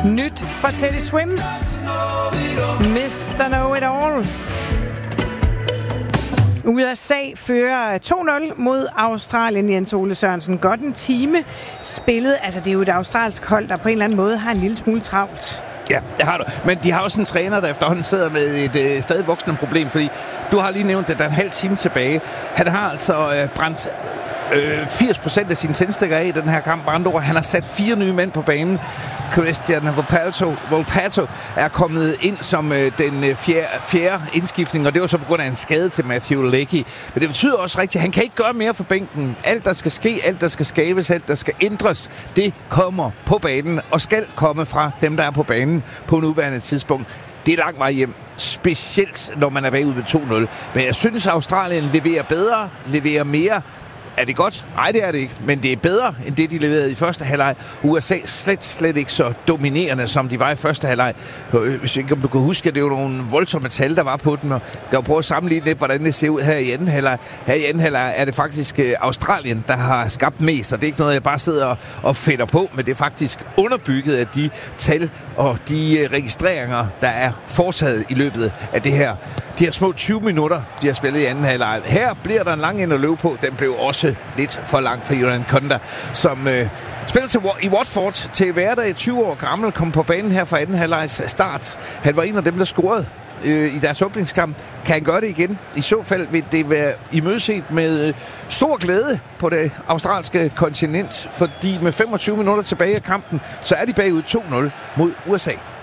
Nyt for Teddy Swims. Mr. Know It All. USA fører 2-0 mod Australien. Jens Ole Sørensen. Godt en time spillet. Altså, det er jo et australsk hold, der på en eller anden måde har en lille smule travlt. Ja, det har du. Men de har også en træner, der efterhånden sidder med et stadig voksende problem, fordi du har lige nævnt, at der er en halv time tilbage. Han har altså brændt 80% af sine tændstikker af i den her kamp. Han har sat 4 nye mænd på banen. Christian Volpato er kommet ind som den fjerde indskiftning, og det var så på grund af en skade til Matthew Leckie. Men det betyder også rigtigt, at han kan ikke gøre mere for bænken. Alt, der skal ske, alt, der skal skabes, alt, der skal ændres, det kommer på banen og skal komme fra dem, der er på banen på nuværende tidspunkt. Det er langt vej hjem, specielt når man er bagud med 2-0. Men jeg synes, at Australien leverer bedre, leverer mere. Er det godt? Nej, det er det ikke. Men det er bedre, end det, de leverede i første halvleg. USA slet ikke så dominerende, som de var i første halvleg. Hvis ikke om du kan huske, at det var nogle voldsomme tal, der var på dem. Og jeg kan prøve at sammenligne lidt, hvordan det ser ud her i anden halvleg. Her i anden halvleg er det faktisk Australien, der har skabt mest. Og det er ikke noget, jeg bare sidder og fætter på, men det er faktisk underbygget af de tal og de registreringer, der er foretaget i løbet af de her små 20 minutter, de har spillet i anden halvleg. Her bliver der en lang en at løbe på. Den blev også lidt for lang for Iran Konda, som spiller i Watford til hverdag 20 år gammel, kom på banen her fra anden halvlegs start. Han var en af dem, der scorede i deres åbningskamp. Kan han gøre det igen? I så fald vil det være imødeset med stor glæde på det australske kontinent, fordi med 25 minutter tilbage af kampen, så er de bagud 2-0 mod USA.